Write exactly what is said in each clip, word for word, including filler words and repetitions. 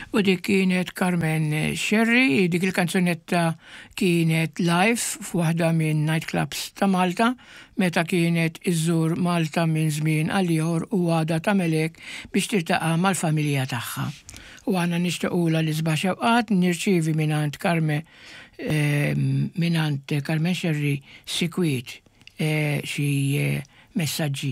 U dik kienet Carmen Sherry, dik il-kanzunetta kienet live f'waħda minn nightclubs ta' Malta, meta kienet iżżur Malta minn żmien għal ieħor u għada tagħmelek biex tiltaqa' mal-familja tagħha. U għandna nixtiequla li sbaħ xewqat nirċievi mingħand Carmen mingħand Carmen Sherry sikwit xi messaġġi.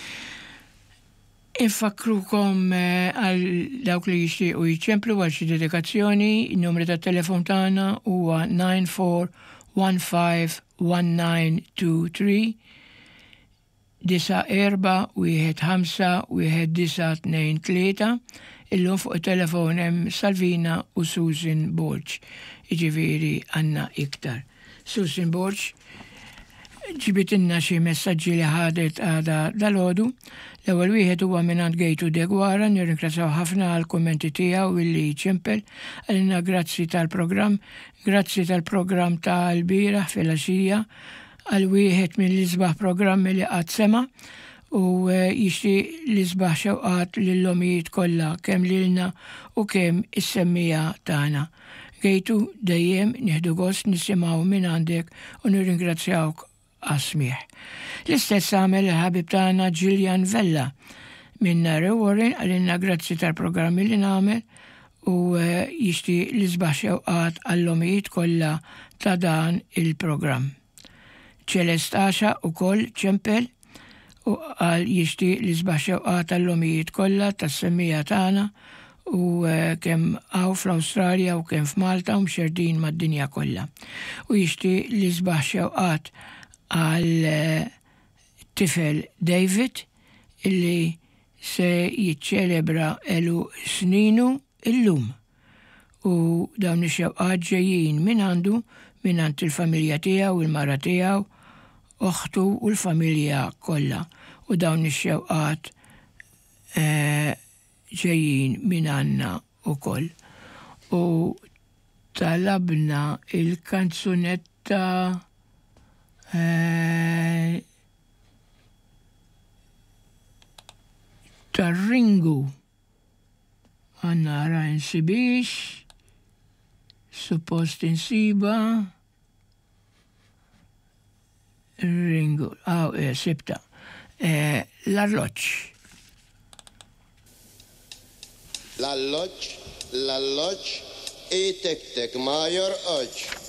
Infakrukom għal dawk li jixtiequ jiċċemplu għal xi dedikazzjoni, in-numru tat-telefon tagħna huwa nine four one five one nine two three disa erba wieħed ħamsa wieħed disa tnejn tlieta. Illum fuq it-telefon hemm Salvina u Susan Borch. Jiġifieri għandna iktar. Susan Borch ġibitilna xi messaġġi li ħadet għada dal-għodu. L-ewwel wieħed huwa mingħand Gejtu Degwara, nirringrazzjaw ħafna għall kummenti tiegħu illi ċempel għalina grazzi tal-programm, grazzi tal-programm tal-bieraħ fil-għaxija għal wieħed mill-isbaħ programmi li qatt sema' u jixtieq l-isbaħ xewqat lill-omijiet kollha kemm lilna u kemm is-semmija tagħna. Gejtu dejjem nieħdu gost nisimgħu minn għandek u nirringrazzjawk għasmiħ. L-istess għamel il-ħabib tagħna Gillian Vella minn Narrow Warren għalina grazzi tal-programmi li nagħmel u jixtieq l-isbaħ xewqat għall-omijiet kollha ta' dan il-programm. Ċelest Għaxa ukoll ċempel u għal jixtieq l-isbaħ xewqat għall-omijiet kollha tas-semmija tagħna u kemm għaw fl-Awstralja u kemm f'Malta u mxerdin mad-dinja kollha. U jixtieq l-isbaħ xewqat għal tifel David illi se jiċċelebra elu sninu illum. U dawn ix-xewqat ġejjin minn għandu minn għand il-familja tiegħu, il-mara tiegħu, oħtu u l-familja kollha. U dawn ix-xewqat ġejjin minn għandna ukoll. U talabna il-kanzunetta tar-Ringu. Għanna ra insibix, suppost insiba, Ringu, għaw, eh, sibta, eh, l-arloċ. L-alloċ, l-alloċ, i tek-tek ma jorqoċ.